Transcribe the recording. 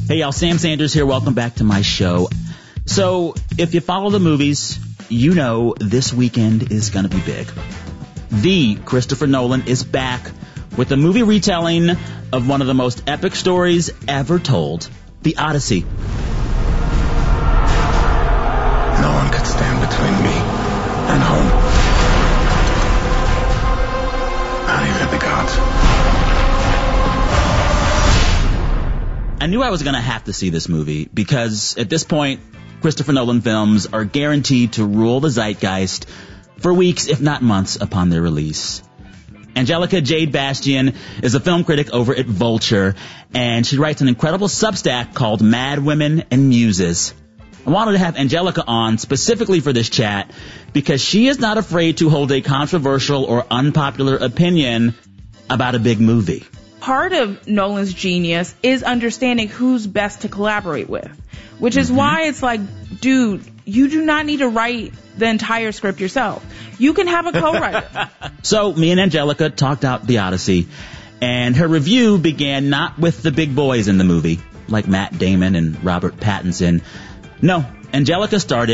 Hey, y'all, Sam Sanders here. Welcome back to my show. So, if you follow the movies, you know this weekend is going to be big. The Christopher Nolan is back with a movie retelling of one of the most epic stories ever told, The Odyssey. No one could stand between me and home. Not even the gods. I knew I was going to have to see this movie because at this point, Christopher Nolan films are guaranteed to rule the zeitgeist for weeks, if not months, upon their release. Angelica Jade Bastian is a film critic over at Vulture, and she writes an incredible Substack called Mad Women and Muses. I wanted to have Angelica on specifically for this chat because she is not afraid to hold a controversial or unpopular opinion about a big movie. Part of Nolan's genius is understanding who's best to collaborate with, which is why it's like, dude, you do not need to write the entire script yourself. You can have a co-writer. So me and Angelica talked out The Odyssey, and her review began not with the big boys in the movie, like Matt Damon and Robert Pattinson. No, Angelica started